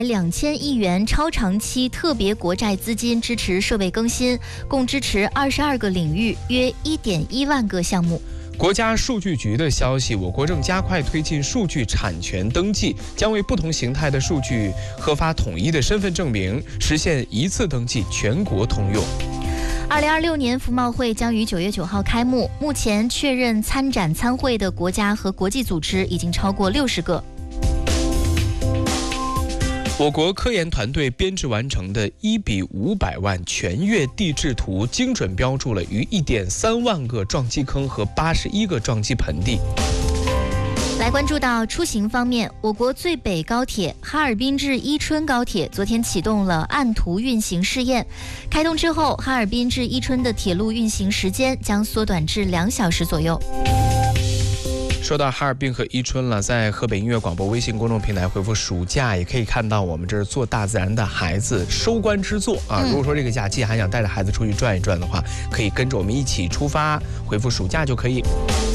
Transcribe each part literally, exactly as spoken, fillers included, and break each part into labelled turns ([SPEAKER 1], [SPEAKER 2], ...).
[SPEAKER 1] 两千亿元超长期特别国债资金支持设备更新，共支持二十二个领域，约一点一万个项目。
[SPEAKER 2] 国家数据局的消息，我国正加快推进数据产权登记，将为不同形态的数据核发统一的身份证明，实现一次登记全国通用。
[SPEAKER 1] 二零二六年服贸会将于九月九号开幕，目前确认参展参会的国家和国际组织已经超过六十个。
[SPEAKER 2] 我国科研团队编制完成的一比五百万全月地质图，精准标注了逾一点三万个撞击坑和八十一个撞击盆地。
[SPEAKER 1] 来关注到出行方面，我国最北高铁哈尔滨至伊春高铁昨天启动了按图运行试验，开通之后，哈尔滨至伊春的铁路运行时间将缩短至两小时左右。
[SPEAKER 2] 说到哈尔滨和伊春了，在河北音乐广播微信公众平台回复暑假，也可以看到我们这儿做大自然的孩子收官之作啊。如果说这个假期还想带着孩子出去转一转的话，可以跟着我们一起出发，回复暑假就可以。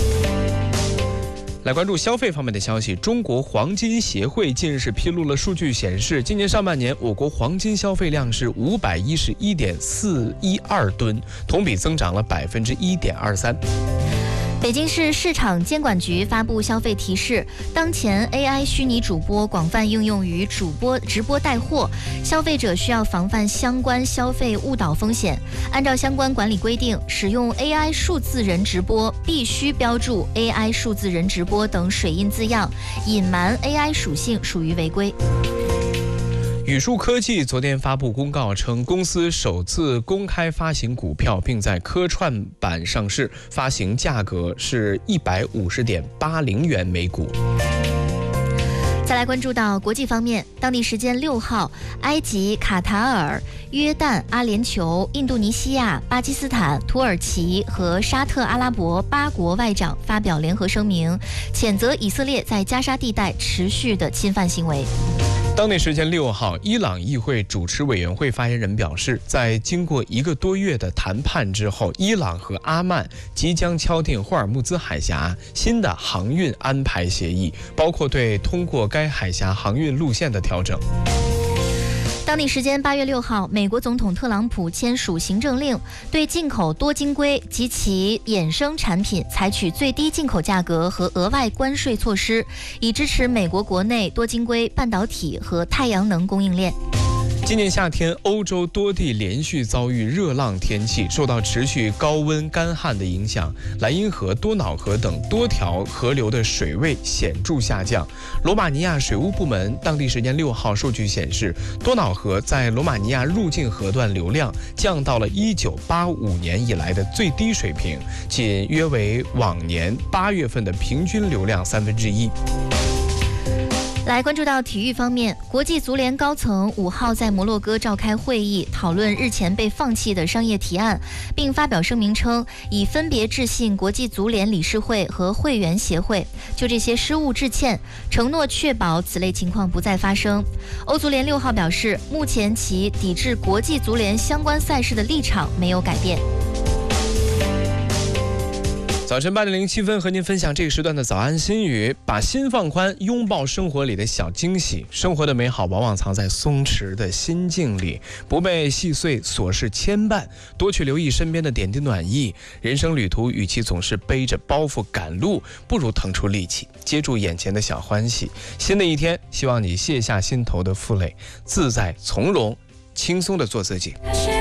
[SPEAKER 2] 来关注消费方面的消息，中国黄金协会近日是披露了数据显示，今年上半年我国黄金消费量是五百一十一点四一二吨，同比增长了百分之一点二三。
[SPEAKER 1] 北京市市场监管局发布消费提示，当前 A I 虚拟主播广泛应用于主播直播带货，消费者需要防范相关消费误导风险。按照相关管理规定，使用 A I 数字人直播必须标注 A I 数字人直播等水印字样，隐瞒 A I 属性属于违规。
[SPEAKER 2] 宇树科技昨天发布公告称，公司首次公开发行股票，并在科创板上市，发行价格是一百五十点八零元每股。
[SPEAKER 1] 再来关注到国际方面，当地时间六号，埃及、卡塔尔、约旦、阿联酋、印度尼西亚、巴基斯坦、土耳其和沙特阿拉伯八国外长发表联合声明，谴责以色列在加沙地带持续的侵犯行为。
[SPEAKER 2] 当地时间六号，伊朗议会主持委员会发言人表示，在经过一个多月的谈判之后，伊朗和阿曼即将敲定霍尔木兹海峡新的航运安排协议，包括对通过该海峡航运路线的调整。
[SPEAKER 1] 当地时间八月六号，美国总统特朗普签署行政令，对进口多晶硅及其衍生产品采取最低进口价格和额外关税措施，以支持美国国内多晶硅、半导体和太阳能供应链。
[SPEAKER 2] 今年夏天，欧洲多地连续遭遇热浪天气，受到持续高温干旱的影响，莱茵河、多瑙河等多条河流的水位显著下降。罗马尼亚水务部门当地时间六号数据显示，多瑙河在罗马尼亚入境河段流量降到了一九八五年以来的最低水平，仅约为往年八月份的平均流量三分之一。
[SPEAKER 1] 来关注到体育方面，国际足联高层五号在摩洛哥召开会议，讨论日前被放弃的商业提案，并发表声明称，已分别致信国际足联理事会和会员协会，就这些失误致歉，承诺确保此类情况不再发生。欧足联六号表示，目前其抵制国际足联相关赛事的立场没有改变。
[SPEAKER 2] 早晨八点零七分，和您分享这个时段的早安心语。把心放宽，拥抱生活里的小惊喜。生活的美好往往藏在松弛的心境里，不被细碎琐事牵绊，多去留意身边的点滴暖意。人生旅途与其总是背着包袱赶路，不如腾出力气接住眼前的小欢喜。新的一天，希望你卸下心头的负累，自在从容轻松地做自己。